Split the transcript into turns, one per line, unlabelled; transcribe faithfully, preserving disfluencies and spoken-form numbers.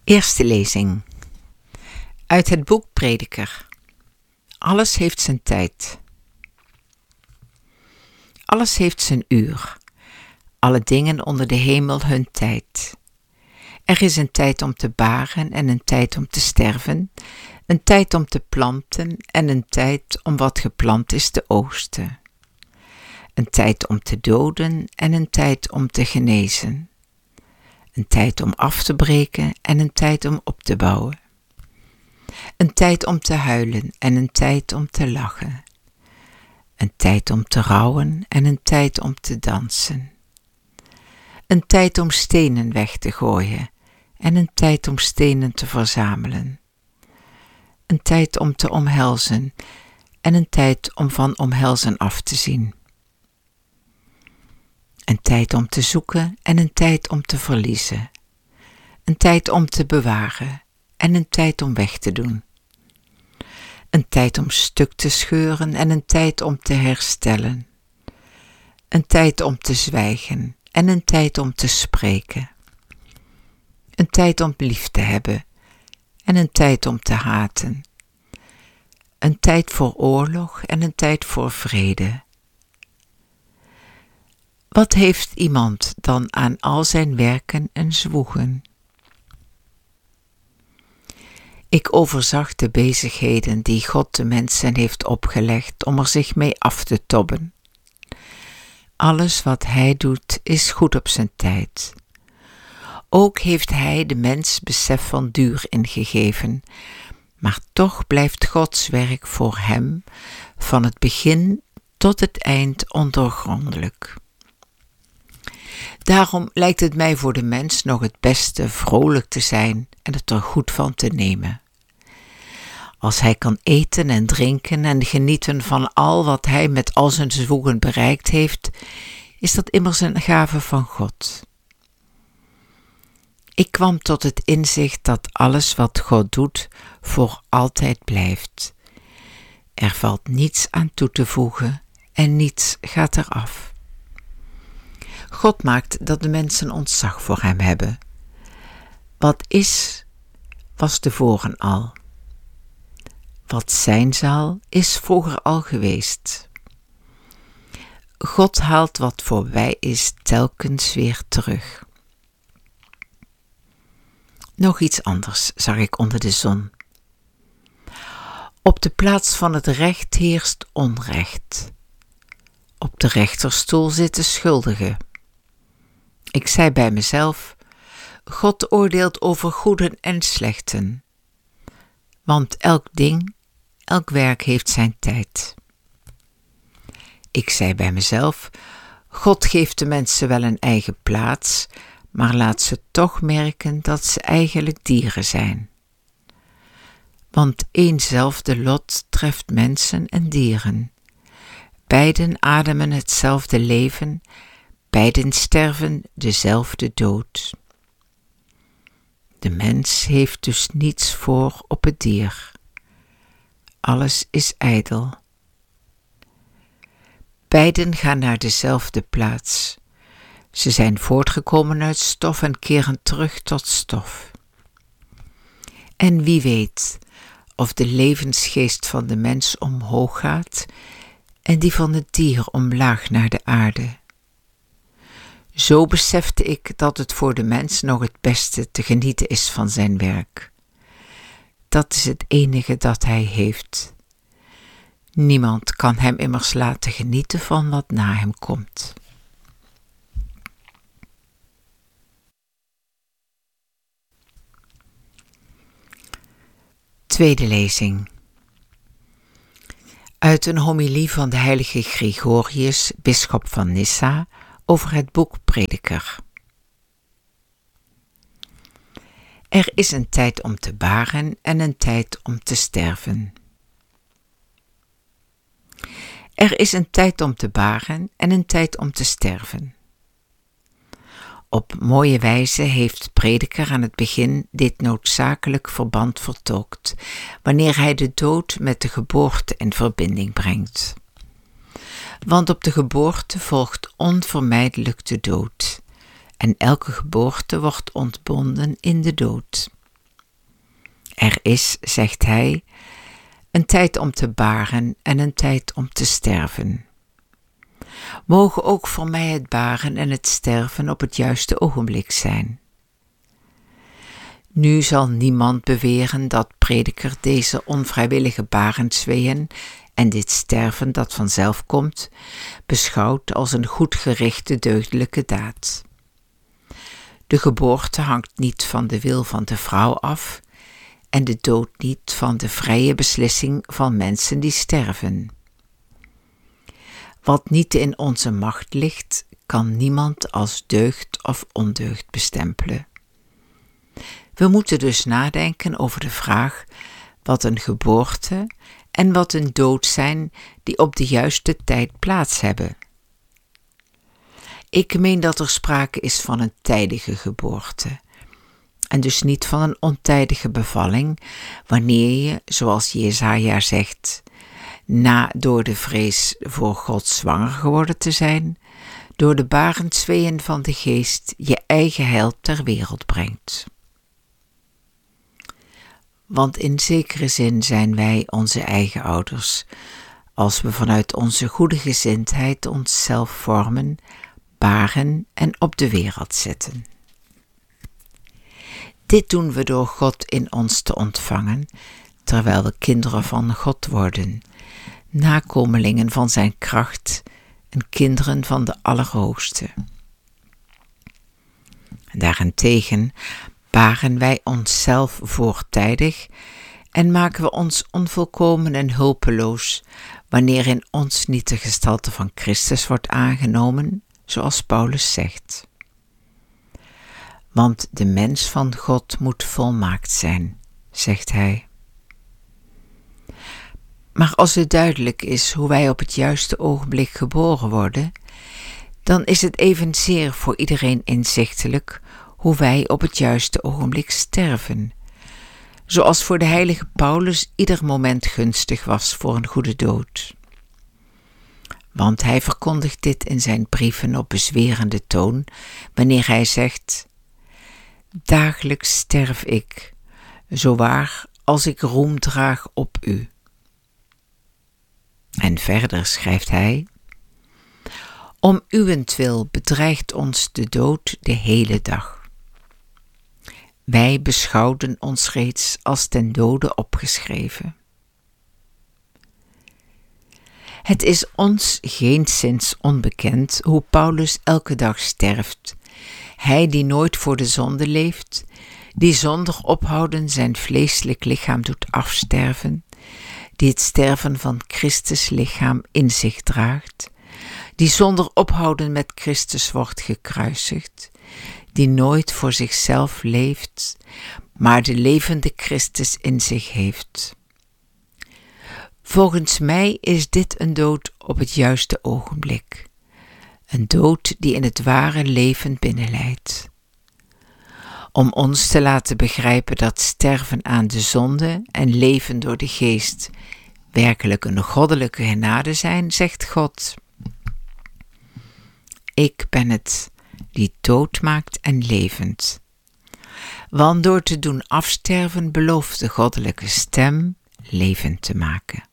Eerste lezing uit het boek Prediker. Alles heeft zijn tijd. Alles heeft zijn uur. Alle dingen onder de hemel hun tijd. Er is een tijd om te baren en een tijd om te sterven, een tijd om te planten en een tijd om wat geplant is te oogsten. Een tijd om te doden en een tijd om te genezen. Een tijd om af te breken en een tijd om op te bouwen. Een tijd om te huilen en een tijd om te lachen. Een tijd om te rouwen en een tijd om te dansen. Een tijd om stenen weg te gooien en een tijd om stenen te verzamelen. Een tijd om te omhelzen en een tijd om van omhelzen af te zien. Een tijd om te zoeken en een tijd om te verliezen. Een tijd om te bewaren en een tijd om weg te doen. Een tijd om stuk te scheuren en een tijd om te herstellen. Een tijd om te zwijgen en een tijd om te spreken. Een tijd om lief te hebben en een tijd om te haten. Een tijd voor oorlog en een tijd voor vrede. Wat heeft iemand dan aan al zijn werken en zwoegen? Ik overzag de bezigheden die God de mensen heeft opgelegd om er zich mee af te tobben. Alles wat Hij doet is goed op zijn tijd. Ook heeft Hij de mens besef van duur ingegeven, maar toch blijft Gods werk voor hem van het begin tot het eind ondoorgrondelijk. Daarom lijkt het mij voor de mens nog het beste vrolijk te zijn en het er goed van te nemen. Als hij kan eten en drinken en genieten van al wat hij met al zijn zwoegen bereikt heeft, is dat immers een gave van God. Ik kwam tot het inzicht dat alles wat God doet voor altijd blijft. Er valt niets aan toe te voegen en niets gaat eraf. God maakt dat de mensen ontzag voor hem hebben. Wat is, was tevoren al. Wat zijn zal, is vroeger al geweest. God haalt wat voorbij is telkens weer terug. Nog iets anders zag ik onder de zon. Op de plaats van het recht heerst onrecht. Op de rechterstoel zitten schuldigen. Ik zei bij mezelf, God oordeelt over goeden en slechten. Want elk ding, elk werk heeft zijn tijd. Ik zei bij mezelf, God geeft de mensen wel een eigen plaats, maar laat ze toch merken dat ze eigenlijk dieren zijn. Want éénzelfde lot treft mensen en dieren. Beiden ademen hetzelfde leven, beiden sterven dezelfde dood. De mens heeft dus niets voor op het dier. Alles is ijdel. Beiden gaan naar dezelfde plaats. Ze zijn voortgekomen uit stof en keren terug tot stof. En wie weet of de levensgeest van de mens omhoog gaat en die van het dier omlaag naar de aarde. Zo besefte ik dat het voor de mens nog het beste te genieten is van zijn werk. Dat is het enige dat hij heeft. Niemand kan hem immers laten genieten van wat na hem komt. Tweede lezing uit een homilie van de heilige Gregorius, bisschop van Nyssa, over het boek Prediker. Er is een tijd om te baren en een tijd om te sterven. Er is een tijd om te baren en een tijd om te sterven. Op mooie wijze heeft Prediker aan het begin dit noodzakelijk verband vertolkt, wanneer hij de dood met de geboorte in verbinding brengt. Want op de geboorte volgt onvermijdelijk de dood, en elke geboorte wordt ontbonden in de dood. Er is, zegt hij, een tijd om te baren en een tijd om te sterven. Mogen ook voor mij het baren en het sterven op het juiste ogenblik zijn. Nu zal niemand beweren dat prediker deze onvrijwillige barensweeën en dit sterven dat vanzelf komt, beschouwt als een goed gerichte deugdelijke daad. De geboorte hangt niet van de wil van de vrouw af en de dood niet van de vrije beslissing van mensen die sterven. Wat niet in onze macht ligt, kan niemand als deugd of ondeugd bestempelen. We moeten dus nadenken over de vraag wat een geboorte en wat een dood zijn die op de juiste tijd plaats hebben. Ik meen dat er sprake is van een tijdige geboorte en dus niet van een ontijdige bevalling, wanneer je, zoals Jesaja zegt, na door de vrees voor God zwanger geworden te zijn, door de barensweeën van de geest je eigen heil ter wereld brengt. Want in zekere zin zijn wij onze eigen ouders, als we vanuit onze goede gezindheid onszelf vormen, baren en op de wereld zetten. Dit doen we door God in ons te ontvangen, terwijl we kinderen van God worden, nakomelingen van zijn kracht en kinderen van de Allerhoogste. Daarentegen baren wij onszelf voortijdig en maken we ons onvolkomen en hulpeloos wanneer in ons niet de gestalte van Christus wordt aangenomen, zoals Paulus zegt. Want de mens van God moet volmaakt zijn, zegt hij. Maar als het duidelijk is hoe wij op het juiste ogenblik geboren worden, dan is het evenzeer voor iedereen inzichtelijk hoe wij op het juiste ogenblik sterven, zoals voor de heilige Paulus ieder moment gunstig was voor een goede dood. Want hij verkondigt dit in zijn brieven op bezwerende toon, wanneer hij zegt: dagelijks sterf ik, zo waar als ik roem draag op u. En verder schrijft hij: om uwentwil bedreigt ons de dood de hele dag. Wij beschouwden ons reeds als ten dode opgeschreven. Het is ons geenszins onbekend hoe Paulus elke dag sterft, hij die nooit voor de zonde leeft, die zonder ophouden zijn vleeselijk lichaam doet afsterven, die het sterven van Christus lichaam in zich draagt, die zonder ophouden met Christus wordt gekruisigd, die nooit voor zichzelf leeft, maar de levende Christus in zich heeft. Volgens mij is dit een dood op het juiste ogenblik, een dood die in het ware leven binnenleidt. Om ons te laten begrijpen dat sterven aan de zonde en leven door de geest werkelijk een goddelijke genade zijn, zegt God: ik ben het die dood maakt en levend. Want door te doen afsterven belooft de goddelijke stem levend te maken.